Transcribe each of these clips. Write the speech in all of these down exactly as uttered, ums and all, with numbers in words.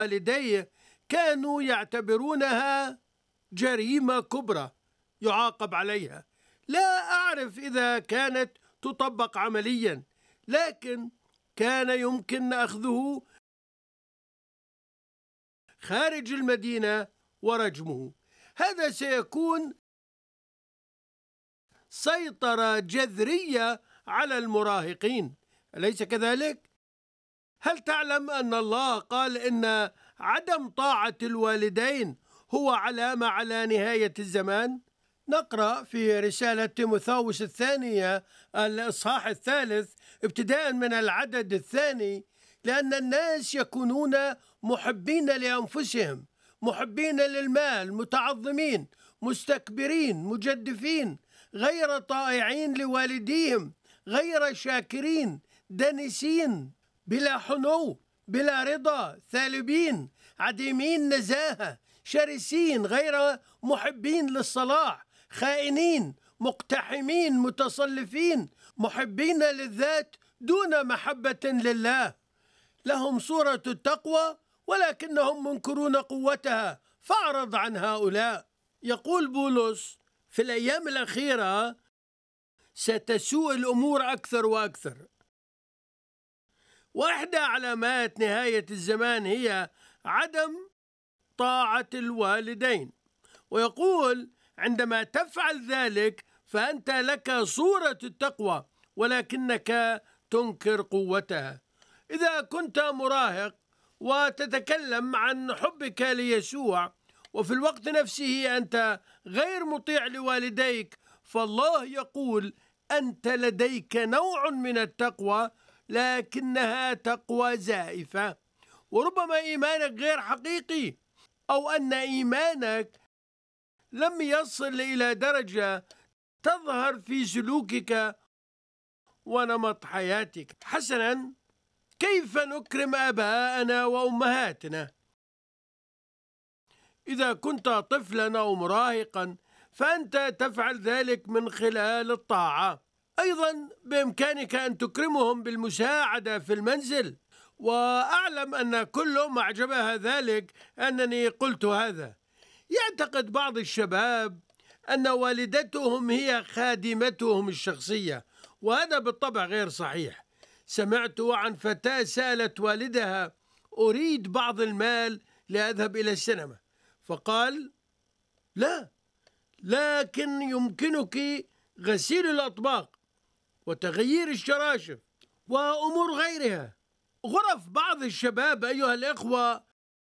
والديه كانوا يعتبرونها جريمة كبرى يعاقب عليها. لا أعرف إذا كانت تطبق عمليا، لكن كان يمكن أخذه خارج المدينة ورجمه. هذا سيكون سيطرة جذرية على المراهقين، أليس كذلك؟ هل تعلم أن الله قال إن عدم طاعة الوالدين هو علامة على نهاية الزمان؟ نقرأ في رسالة تيموثاوس الثانية الإصحاح الثالث ابتداء من العدد الثاني: لأن الناس يكونون محبين لأنفسهم، محبين للمال، متعظمين، مستكبرين، مجدفين، غير طائعين لوالديهم، غير شاكرين، دنسين، بلا حنو، بلا رضا، ثالبين، عديمين نزاهة، شرسين، غير محبين للصلاح، خائنين، مقتحمين، متصلفين، محبين للذات دون محبة لله. لهم صورة التقوى ولكنهم منكرون قوتها، فاعرض عن هؤلاء. يقول بولس: في الأيام الأخيرة ستسوء الأمور أكثر وأكثر، وإحدى علامات نهاية الزمان هي عدم طاعة الوالدين. ويقول: عندما تفعل ذلك فأنت لك صورة التقوى ولكنك تنكر قوتها. إذا كنت مراهق وتتكلم عن حبك ليسوع وفي الوقت نفسه أنت غير مطيع لوالديك، فالله يقول: أنت لديك نوع من التقوى لكنها تقوى زائفة، وربما إيمانك غير حقيقي، أو أن إيمانك لم يصل إلى درجة تظهر في سلوكك ونمط حياتك. حسنا، كيف نكرم آباءنا وأمهاتنا؟ إذا كنت طفلا أو مراهقا فأنت تفعل ذلك من خلال الطاعة. أيضا بإمكانك أن تكرمهم بالمساعدة في المنزل، وأعلم أن كلهم أعجبها ذلك أنني قلت هذا. يعتقد بعض الشباب أن والدتهم هي خادمتهم الشخصية، وهذا بالطبع غير صحيح. سمعت عن فتاة سألت والدها: أريد بعض المال لأذهب إلى السينما، فقال: لا، لكن يمكنك غسيل الأطباق وتغيير الشراشف وأمور غيرها. غرف بعض الشباب أيها الإخوة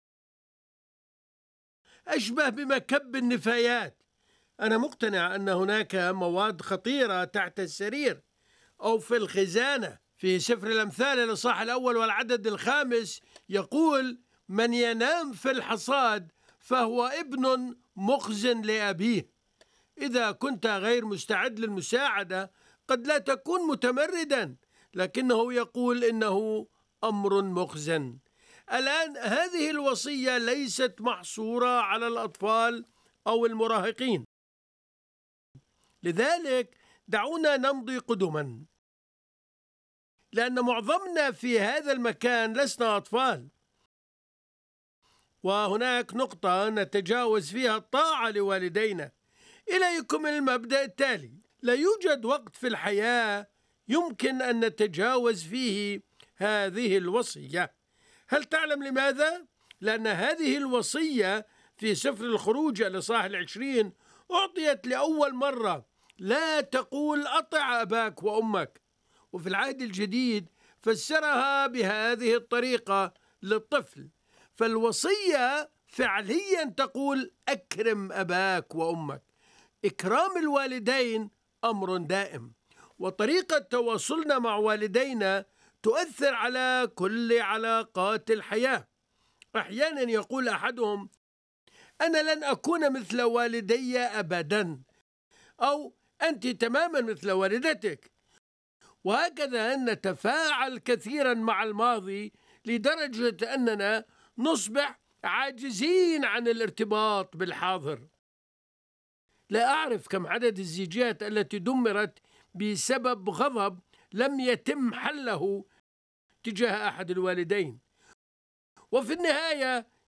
أشبه بمكب النفايات. أنا مقتنع أن هناك مواد خطيرة تحت السرير أو في الخزانة. في سفر الأمثال الإصحاح الأول والعدد الخامس يقول: من ينام في الحصاد فهو ابن مخزن لأبيه. إذا كنت غير مستعد للمساعدة قد لا تكون متمردا، لكنه يقول إنه أمر مخزن. الآن هذه الوصية ليست محصورة على الأطفال أو المراهقين، لذلك دعونا نمضي قدما، لأن معظمنا في هذا المكان لسنا أطفال. وهناك نقطة نتجاوز فيها الطاعة لوالدينا. إليكم المبدأ التالي: لا يوجد وقت في الحياة يمكن أن نتجاوز فيه هذه الوصية. هل تعلم لماذا؟ لأن هذه الوصية في سفر الخروج الإصحاح العشرين أعطيت لأول مرة. لا تقول أطع أباك وأمك. وفي العهد الجديد فسرها بهذه الطريقة للطفل. فالوصية فعليا تقول: أكرم أباك وأمك. إكرام الوالدين أمر دائم، وطريقة تواصلنا مع والدينا تؤثر على كل علاقات الحياة. أحيانا يقول أحدهم: أنا لن أكون مثل والدي أبدا، أو أنت تماما مثل والدتك. وهكذا نتفاعل كثيرا مع الماضي لدرجة أننا نصبح عاجزين عن الارتباط بالحاضر. لا أعرف كم عدد الزيجات التي دمرت بسبب غضب لم يتم حله تجاه أحد الوالدين. وفي النهاية